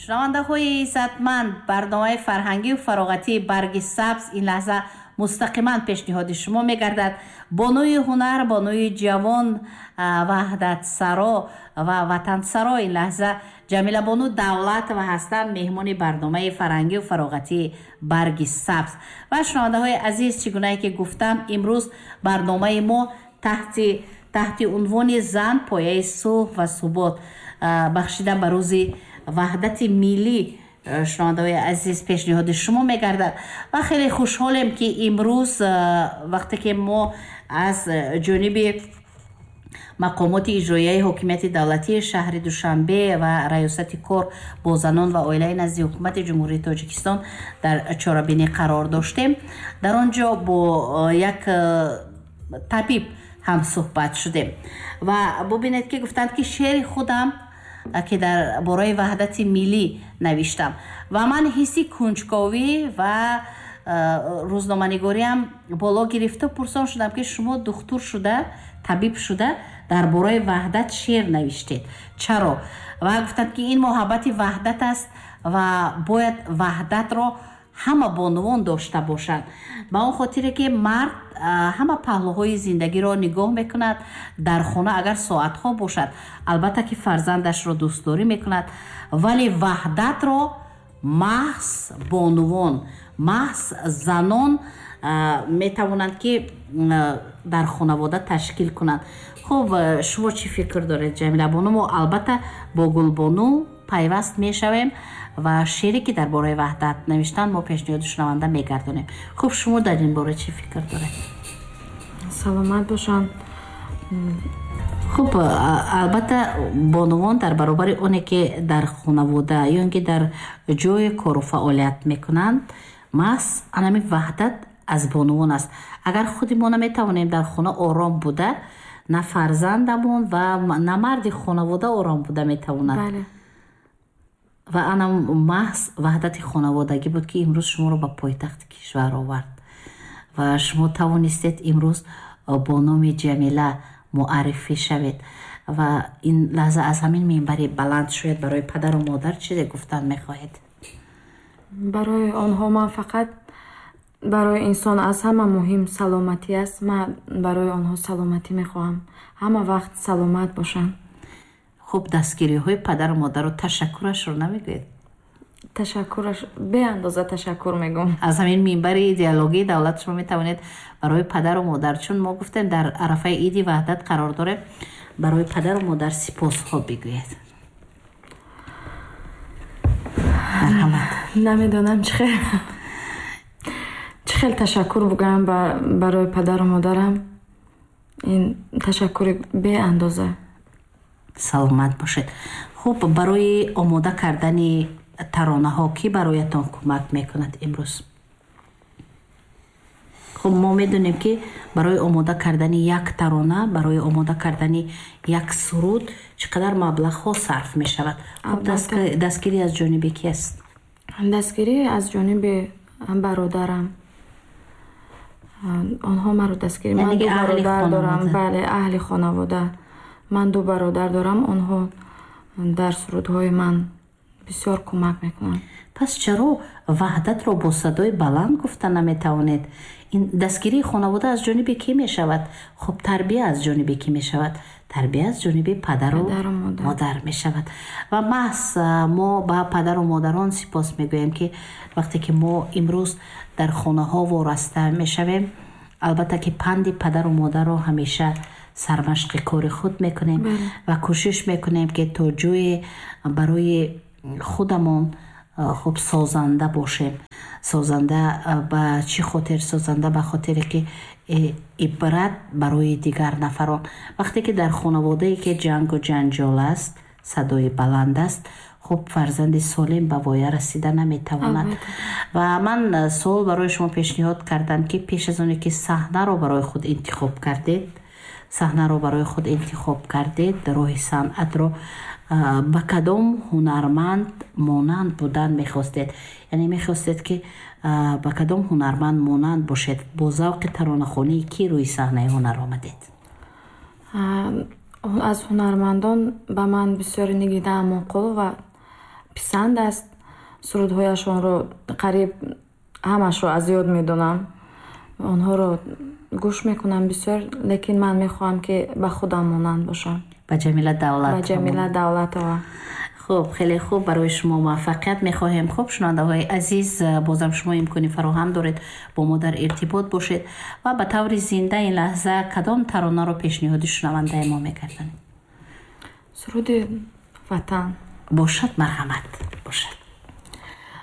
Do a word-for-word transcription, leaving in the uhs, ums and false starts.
шунавандаҳои иззатманд, барномаи фарҳангию фароғатии барги сабз ин лаҳза мустақиман пешниҳоди шумо мегардад. бонӯи ҳунар, бонӯи ҷавон, ваҳдатсаро ва ватансаро ин лаҳза ҷамила бону давлатова ҳастанд, меҳмони барномаи фарҳангию фароғатии барги сабз. ва шунавандаҳои азиз, чӣ гунае ки гуфтам, имрӯз барномаи мо таҳти таҳти унвони зан пояи сулҳ ва субот бахшида ба рӯзи ваҳдати миллӣ шунавандаҳои азиз пешниҳоди шумо мегардад. ва хеле хушҳолем ки имрӯз вақте ки мо аз ҷониби мақомоти иҷроияи ҳокимияти давлатии шаҳри Душанбе ва раёсати кор бо занон ва оилаи назди ҳукумати ҷумҳурии Тоҷикистон дар чорабинӣ қарор доштем, дар он ҷо бо як табиб ҳам суҳбат шудем ва бубинед ки гуфтанд ки шеъри худам ки дар бораи ваҳдати миллӣ навиштам ва ман ҳисси кунҷковӣ ва рӯзноманигориам боло гирифта пурсон шудам ки шумо духтур шуда, табиб шуда дар бораи ваҳдат шеър навиштед. Чаро? Ва гуфтанд ки ин муҳаббати ваҳдат аст ва бояд ваҳдатро ҳама бонувон дошта бошанд. ба он хотире ки мард ҳама паҳлӯҳои зиндагиро нигоҳ мекунад, дар хона агар соатҳо бошад, албатта ки фарзандашро дӯстдорӣ мекунад, вале ваҳдатро маҳз бонувон, маҳз занон метавонанд ки дар хонавода ташкил кунанд. хуб, шумо чӣ фикр доред, ҷамила бону? Мо албатта бо Гулбону пайваст мешавем ва шеъре ки дар бораи ваҳдат навиштанд мо пешниҳоди шунаванда мегардонем. хуб, шумо дар ин бора чӣ фикр доред? саломат бошанд. хуб, албатта бонувон дар баробари оне ки дар хонавода ё ин ки дар ҷои кору фаъолият мекунанд, маҳз анами ваҳдат аз бонувон аст. агар худи мо наметавонем дар хона ором буда, на фарзандамон ва на марди хонавода ором буда метавонад. Бале. ва ана маҳз ваҳдати хонаводагӣ буд ки имрӯз шуморо ба пойтахти кишвар овард ва шумо тавонистед имрӯз бо номи Ҷамила муаррифӣ шавед ва ин лаҳза аз ҳамин минбари баланд шояд барои падару модар чизе гуфтан мехоҳед? барои онҳо ман фақат барои инсон аз ҳама муҳим саломатӣ аст. ман барои онҳо саломатӣ мехоҳам, ҳама вақт саломат бошанд. хуб, дастгириҳои падару модару ташаккурашро намегӯед? ташаккураш беандоза ташаккур мегӯм. аз ҳамин минбари идеологии давлат шумо метавонед барои падару модар, чун мо гуфтем дар арафаи иди ваҳдат қарор дорем, барои падару модар сипосҳо бигӯед. марҳамат. намедонам чӣ хел чӣ хел ташаккур бугӯям барои падару модарам. ин ташаккури беандоза. саломат бошед. хуб, барои омода кардани таронаҳо кӣ бароятон кӯмак мекунад имрӯз? хуб, мо медонем ки барои омода кардани як тарона, барои омода кардани як суруд чӣ қадар маблағҳо сарф мешавад. хуб, дастгирӣ аз ҷониби ки аст? дастгирӣ аз ҷониби бародарам. онҳо маро дастгирӣ. ман ду бародар дорам. бале, аҳли хонавода. ман ду бародар дорам. онҳо дар сурудҳои ман бисёр кӯмак мекунанд. пас чаро ваҳдатро бо садои баланд гуфта наметавонед? ин дастгирии хонавода аз ҷониби кӣ мешавад? хуб, тарбия аз ҷониби кӣ мешавад? тарбия аз ҷониби падару модар мешавад. ва маҳз мо ба падару модарон сипос мегӯем ки вақте ки мо имрӯз дар хонаҳо вораста мешавем, албатта ки панди падару модарро ҳамеша сармашқи кори худ мекунем ва кӯшиш мекунем ки то ҷое барои худамон хуб созанда бошем. созанда ба чӣ хотир? созанда ба хотире ки ибрат барои дигар нафарон. вақте ки дар хонаводае ки ҷангу ҷанҷол аст, садои баланд аст, хуб фарзанди солим ба воя расида наметавонад. ва ман суол барои шумо пешниҳод кардам ки пеш аз оне ки саҳнаро барои худ интихоб кардед, саҳнаро барои худ интихоб кардед, роҳи санъатро, ба кадом ҳунарманд монанд будан мехостед? яъне мехостед ки ба кадом ҳунарманд монанд бошед? бо завқи таронахонии ки рӯи саҳнаи ҳунар омадед? аз ҳунармандон ба ман бисёр Нигина Амонқулова писанд аст. Сурудҳояшонро қариб ҳамашро аз ёд медонам. онҳоро гӯш мекунам бисёр, лекин ман мехоҳам ки ба худам монанд бошам. ба Ҷамила Давлатова. ба Ҷамила Давлатова. хуб, хеле хуб, барои шумо муваффақият мехоҳем. хуб, шунавандаҳои азиз, бозам шумо имкони фароҳам доред бо мо дар иртибот бошед ва ба таври зинда ин лаҳза кадом таронаро пешниҳоди шунавандаи мо мекарданд? суруди ватан. бошад, марҳамат бошад.